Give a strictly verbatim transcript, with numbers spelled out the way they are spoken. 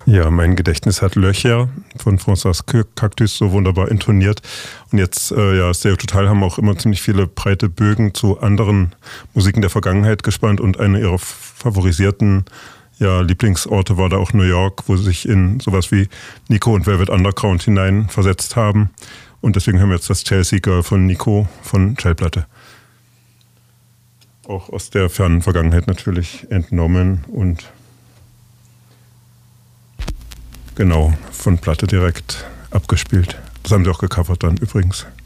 Ja, mein Gedächtnis hat Löcher von François Cactus so wunderbar intoniert. Und jetzt, äh, ja, Stereo Total haben auch immer ziemlich viele breite Bögen zu anderen Musiken der Vergangenheit gespannt. Und eine ihrer favorisierten ja, Lieblingsorte war da auch New York, wo sie sich in sowas wie Nico und Velvet Underground hinein versetzt haben. Und deswegen hören wir jetzt das Chelsea Girl von Nico von Schallplatte. Auch aus der fernen Vergangenheit natürlich entnommen und genau von Platte direkt abgespielt. Das haben sie auch gecovert dann übrigens.